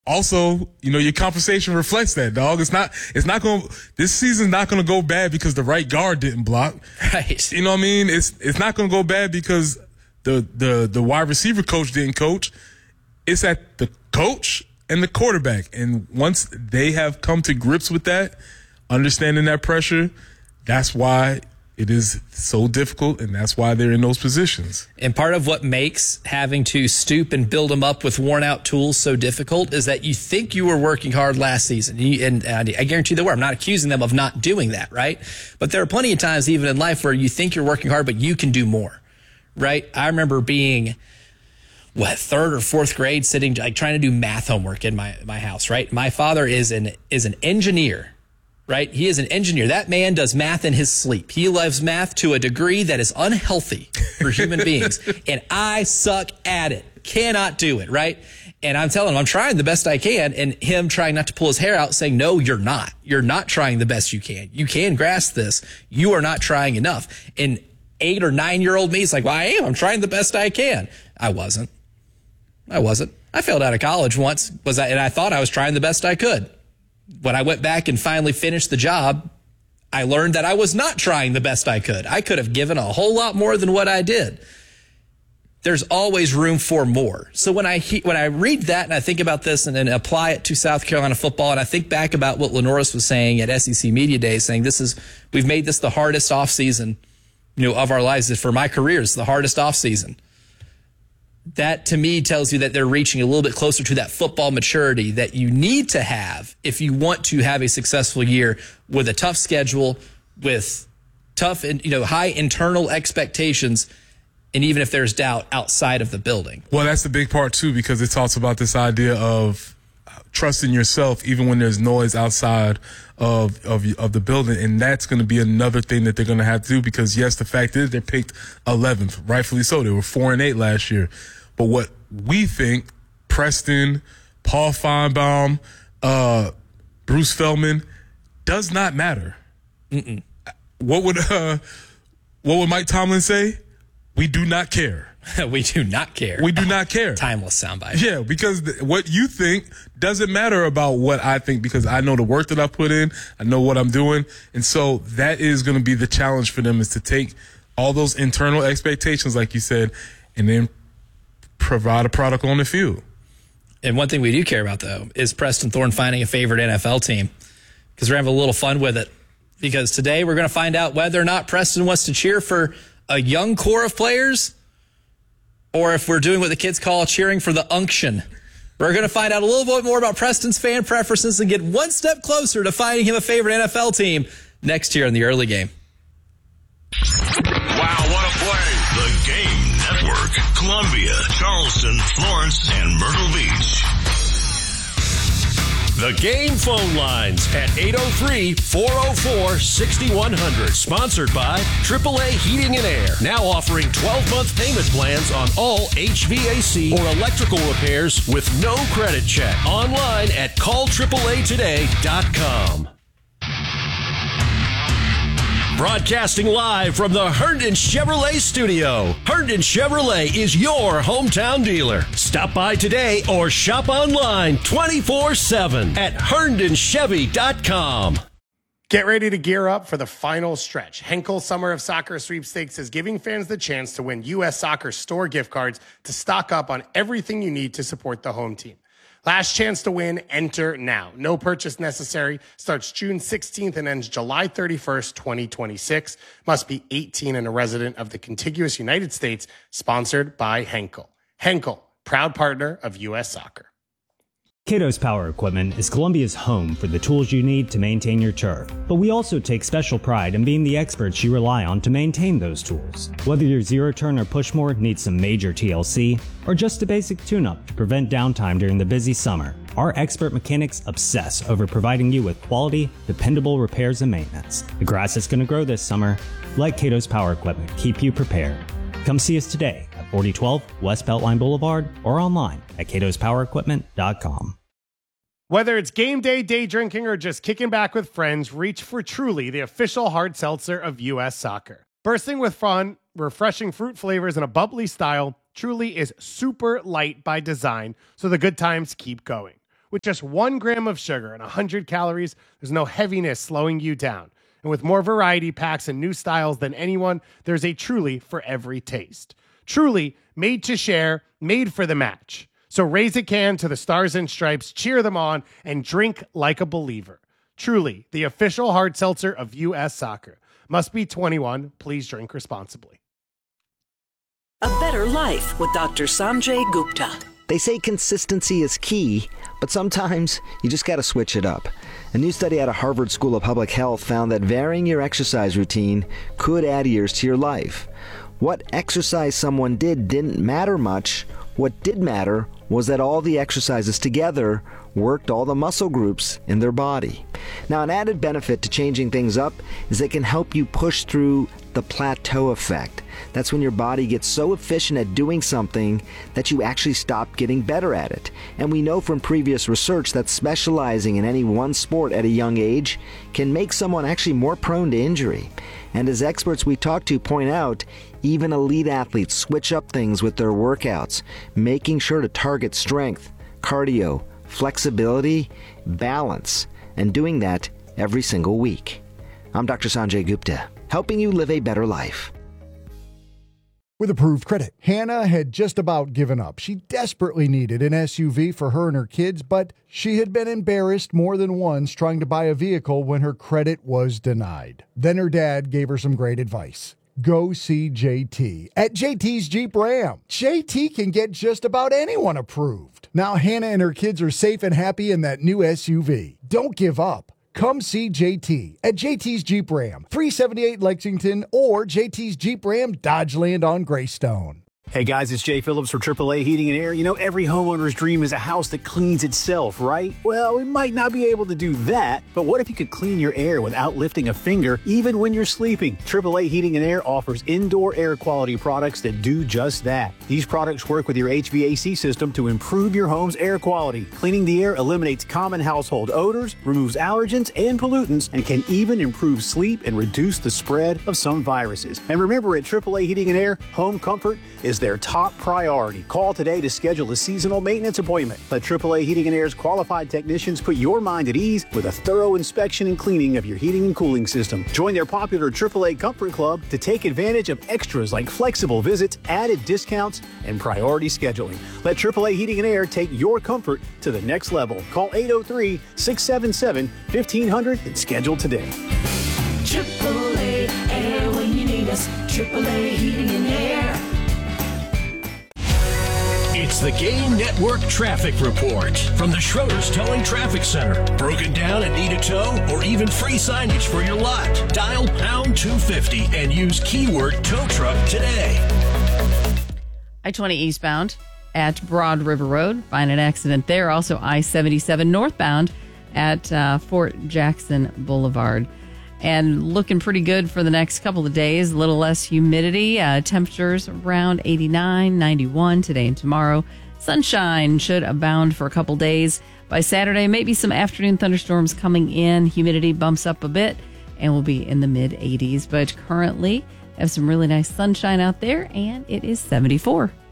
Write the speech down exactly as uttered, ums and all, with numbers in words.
also, you know, your compensation reflects that, dog. It's not, it's not going to, this season's not going to go bad because the right guard didn't block. Right. You know what I mean? It's, it's not going to go bad because the, the, the wide receiver coach didn't coach. It's at the coach and the quarterback. And once they have come to grips with that, understanding that pressure, that's why it is so difficult, and that's why they're in those positions. And part of what makes having to stoop and build them up with worn-out tools so difficult is that you think you were working hard last season. And I guarantee they were. I'm not accusing them of not doing that, right? But there are plenty of times, even in life, where you think you're working hard, but you can do more, right? I remember being, what, third or fourth grade, sitting, like, trying to do math homework in my, my house, right? My father is an is an engineer. Right? He is an engineer. That man does math in his sleep. He loves math to a degree that is unhealthy for human beings. And I suck at it. Cannot do it, right? And I'm telling him I'm trying the best I can, and him trying not to pull his hair out saying, no, you're not. You're not trying the best you can. You can grasp this. You are not trying enough. And eight or nine year old me is like, well, I am. I'm trying the best I can. I wasn't. I wasn't. I failed out of college once, was I, and I thought I was trying the best I could. When I went back and finally finished the job, I learned that I was not trying the best I could. I could have given a whole lot more than what I did. There's always room for more. So when I he, when I read that and I think about this and then apply it to South Carolina football, and I think back about what Lenoris was saying at S E C Media Day, saying this is we've made this the hardest offseason, you know, of our lives. For my career, it's the hardest offseason. That, to me, tells you that they're reaching a little bit closer to that football maturity that you need to have if you want to have a successful year with a tough schedule, with tough and, you know, high internal expectations, and even if there's doubt outside of the building. Well, that's the big part, too, because it talks about this idea of trusting yourself even when there's noise outside of of, of the building. And that's going to be another thing that they're going to have to do because, yes, the fact is they're picked eleventh, rightfully so. They were four and eight last year. But what we think, Preston, Paul Feinbaum, uh, Bruce Feldman, does not matter. Mm-mm. What would uh, what would Mike Tomlin say? We do not care. We do not care. We do not care. Timeless soundbite. Yeah, because th- what you think doesn't matter about what I think because I know the work that I put in. I know what I'm doing. And so that is going to be the challenge for them is to take all those internal expectations, like you said, and then provide a product on the field. And one thing we do care about, though, is Preston Thorne finding a favorite N F L team because we're having a little fun with it. Because today we're going to find out whether or not Preston wants to cheer for a young core of players or if we're doing what the kids call cheering for the unction. We're going to find out a little bit more about Preston's fan preferences and get one step closer to finding him a favorite N F L team next year in the early game. Wow, what a play. The Game Network. Columbia, Charleston, Florence, and Myrtle Beach. The Game phone lines at eight oh three, four oh four, six one zero zero. Sponsored by triple A Heating and Air. Now offering twelve-month payment plans on all H V A C or electrical repairs with no credit check. Online at call triple A today dot com. Broadcasting live from the Herndon Chevrolet studio. Herndon Chevrolet is your hometown dealer. Stop by today or shop online twenty-four seven at herndon chevy dot com. Get ready to gear up for the final stretch. Henkel Summer of Soccer Sweepstakes is giving fans the chance to win U S Soccer store gift cards to stock up on everything you need to support the home team. Last chance to win, enter now. No purchase necessary. Starts June sixteenth and ends July thirty-first, twenty twenty-six. Must be eighteen and a resident of the contiguous United States. Sponsored by Henkel. Henkel, proud partner of U S Soccer. Cato's Power Equipment is Columbia's home for the tools you need to maintain your turf. But we also take special pride in being the experts you rely on to maintain those tools. Whether your zero-turn or pushmower needs some major T L C, or just a basic tune-up to prevent downtime during the busy summer, our expert mechanics obsess over providing you with quality, dependable repairs and maintenance. The grass is going to grow this summer. Let Cato's Power Equipment keep you prepared. Come see us today at forty twelve West Beltline Boulevard or online at catos power equipment dot com. Whether it's game day, day drinking, or just kicking back with friends, reach for Truly, the official hard seltzer of U S Soccer. Bursting with fun, refreshing fruit flavors, and a bubbly style, Truly is super light by design, so the good times keep going. With just one gram of sugar and one hundred calories, there's no heaviness slowing you down. And with more variety packs and new styles than anyone, there's a Truly for every taste. Truly, made to share, made for the match. So raise a can to the Stars and Stripes, cheer them on, and drink like a believer. Truly, the official hard seltzer of U S Soccer. Must be twenty-one. Please drink responsibly. A better life with Doctor Sanjay Gupta. They say consistency is key, but sometimes you just got to switch it up. A new study out of Harvard School of Public Health found that varying your exercise routine could add years to your life. What exercise someone did didn't matter much. What did matter was that all the exercises together worked all the muscle groups in their body. Now, an added benefit to changing things up is they can help you push through the plateau effect. That's when your body gets so efficient at doing something that you actually stop getting better at it. And we know from previous research that specializing in any one sport at a young age can make someone actually more prone to injury. And as experts we talk to point out, even elite athletes switch up things with their workouts, making sure to target strength, cardio, flexibility, balance, and doing that every single week. I'm Doctor Sanjay Gupta, helping you live a better life. With approved credit, Hannah had just about given up. She desperately needed an S U V for her and her kids, but she had been embarrassed more than once trying to buy a vehicle when her credit was denied. Then her dad gave her some great advice. Go see J T at J T's Jeep Ram. J T can get just about anyone approved. Now Hannah and her kids are safe and happy in that new S U V. Don't give up. Come see J T at J T's Jeep Ram, three seventy-eight Lexington, or J T's Jeep Ram, Dodgeland on Greystone. Hey guys, it's Jay Phillips for triple A Heating and Air. You know, every homeowner's dream is a house that cleans itself, right? Well, we might not be able to do that, but what if you could clean your air without lifting a finger, even when you're sleeping? triple A Heating and Air offers indoor air quality products that do just that. These products work with your H V A C system to improve your home's air quality. Cleaning the air eliminates common household odors, removes allergens and pollutants, and can even improve sleep and reduce the spread of some viruses. And remember, at triple A Heating and Air, home comfort is their top priority. Call today to schedule a seasonal maintenance appointment. Let triple A Heating and Air's qualified technicians put your mind at ease with a thorough inspection and cleaning of your heating and cooling system. Join their popular triple A Comfort Club to take advantage of extras like flexible visits, added discounts, and priority scheduling. Let triple A Heating and Air take your comfort to the next level. Call eight oh three, six seven seven, fifteen hundred and schedule today. triple A Air when you need us. triple A Heating and Air. It's the Game Network Traffic Report from the Schroeder's Towing Traffic Center. Broken down and need a tow or even free signage for your lot? Dial pound two fifty and use keyword tow truck today. I twenty eastbound at Broad River Road. Find an accident there. Also I seventy-seven northbound at uh, Fort Jackson Boulevard. And looking pretty good for the next couple of days. A little less humidity. Uh, temperatures around eighty-nine, ninety-one today and tomorrow. Sunshine should abound for a couple days. By Saturday, maybe some afternoon thunderstorms coming in. Humidity bumps up a bit and will be in the mid eighties. But currently, have some really nice sunshine out there, and it is seventy-four.